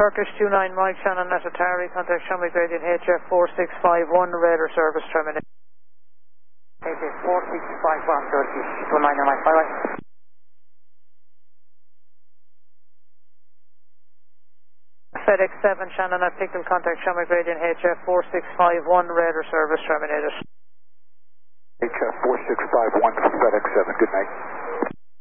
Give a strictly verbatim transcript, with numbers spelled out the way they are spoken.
Turkish two nine Mike Shannon Nathatari, contact Shumway gradient H F four six five one, radar service terminated. H F four six five one, Turkish two nine Mike, bye bye. FedEx seven Shannon at Pickle, contact Shumway gradient H F four six five one, radar service terminated. H F four six five one from FedEx seven, good night.